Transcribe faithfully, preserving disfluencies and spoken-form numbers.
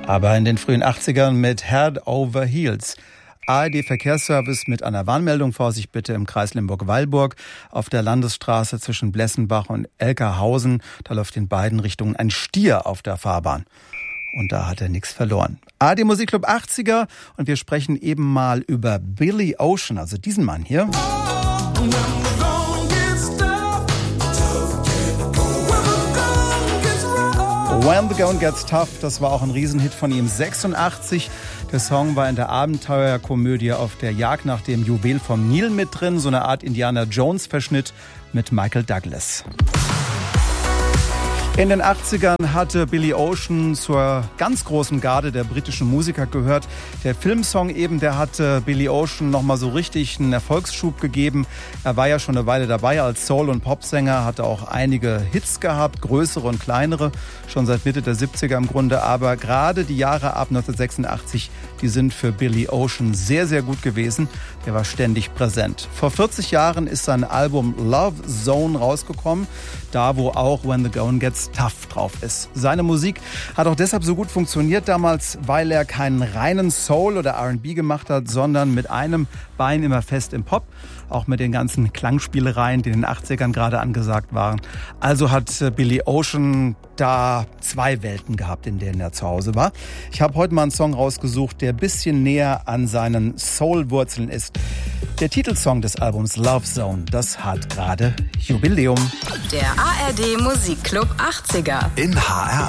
Aber in den frühen achtzigern mit Head Over Heels. A R D-Verkehrsservice mit einer Warnmeldung. Vorsicht bitte im Kreis Limburg-Weilburg auf der Landesstraße zwischen Blessenbach und Elkerhausen. Da läuft in beiden Richtungen ein Stier auf der Fahrbahn. Und da hat er nichts verloren. A R D Musikclub achtziger und wir sprechen eben mal über Billy Ocean, also diesen Mann hier. When the Going Gets Tough, das war auch ein Riesenhit von ihm, sechsundachtzig. Der Song war in der Abenteuerkomödie Auf der Jagd nach dem Juwel vom Nil mit drin, so eine Art Indiana Jones-Verschnitt mit Michael Douglas. In den achtzigern hatte Billy Ocean zur ganz großen Garde der britischen Musiker gehört. Der Filmsong eben, der hatte Billy Ocean nochmal so richtig einen Erfolgsschub gegeben. Er war ja schon eine Weile dabei als Soul- und Popsänger, hatte auch einige Hits gehabt, größere und kleinere, schon seit Mitte der siebziger im Grunde. Aber gerade die Jahre ab neunzehnhundertsechsundachtzig, die sind für Billy Ocean sehr, sehr gut gewesen. Der war ständig präsent. Vor vierzig Jahren ist sein Album Love Zone rausgekommen, da wo auch When the Going Gets Tough drauf ist. Seine Musik hat auch deshalb so gut funktioniert damals, weil er keinen reinen Soul oder R and B gemacht hat, sondern mit einem Bein immer fest im Pop, auch mit den ganzen Klangspielereien, die in den achtzigern gerade angesagt waren. Also hat Billy Ocean da zwei Welten gehabt, in denen er zu Hause war. Ich habe heute mal einen Song rausgesucht, der ein bisschen näher an seinen Soul-Wurzeln ist. Der Titelsong des Albums Love Zone, das hat gerade Jubiläum. Der A R D Musikclub achtziger. In H R